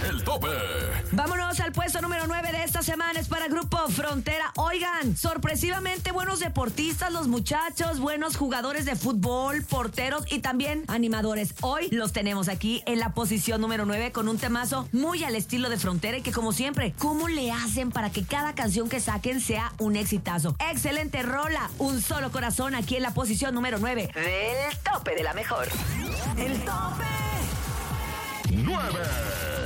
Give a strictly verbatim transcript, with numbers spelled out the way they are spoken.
El tope. Vámonos al puesto número nueve de esta semana, es para Grupo Frontera. Oigan, sorpresivamente buenos deportistas los muchachos, buenos jugadores de fútbol, porteros y también animadores. Hoy los tenemos aquí en la posición número nueve con un temazo muy al estilo de Frontera y que, como siempre, ¿cómo le hacen para que cada canción que saquen sea un exitazo? Excelente rola, Un Solo Corazón, aquí en la posición número nueve del tope de la mejor. El tope nueve.